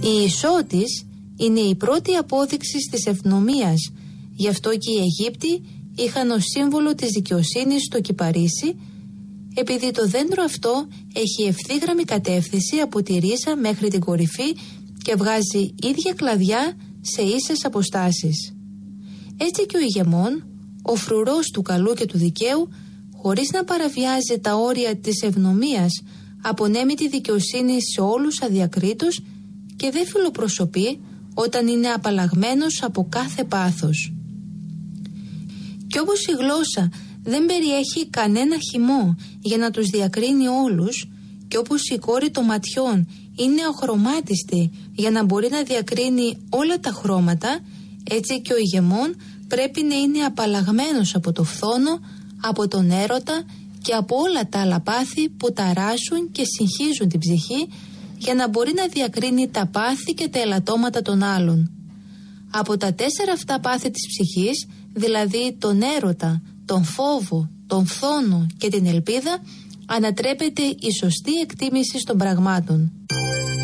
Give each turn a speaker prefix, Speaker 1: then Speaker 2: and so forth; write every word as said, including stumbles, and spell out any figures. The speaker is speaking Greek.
Speaker 1: Η ισότης είναι η πρώτη απόδειξη της ευνομίας, γι' αυτό και οι Αιγύπτιοι είχαν ως σύμβολο της δικαιοσύνης το κυπαρίσι, επειδή το δέντρο αυτό έχει ευθύγραμμη κατεύθυνση από τη ρίζα μέχρι την κορυφή και βγάζει ίδια κλαδιά σε ίσες αποστάσεις. Έτσι και ο ηγεμόν, ο φρουρός του καλού και του δικαίου, χωρίς να παραβιάζει τα όρια της ευνομίας, απονέμει τη δικαιοσύνη σε όλους αδιακρίτως και δεν φιλοπροσωπεί όταν είναι απαλλαγμένος από κάθε πάθος. Και όπως η γλώσσα δεν περιέχει κανένα χυμό για να τους διακρίνει όλους, και όπως η κόρη των ματιών είναι αχρωμάτιστη για να μπορεί να διακρίνει όλα τα χρώματα, έτσι και ο ηγεμόν πρέπει να είναι απαλλαγμένος από το φθόνο, από τον έρωτα και από όλα τα άλλα πάθη που ταράσουν και συγχύζουν την ψυχή, για να μπορεί να διακρίνει τα πάθη και τα ελαττώματα των άλλων. Από τα τέσσερα αυτά πάθη της ψυχής, δηλαδή τον έρωτα, τον φόβο, τον φθόνο και την ελπίδα, ανατρέπεται η σωστή εκτίμηση των πραγμάτων.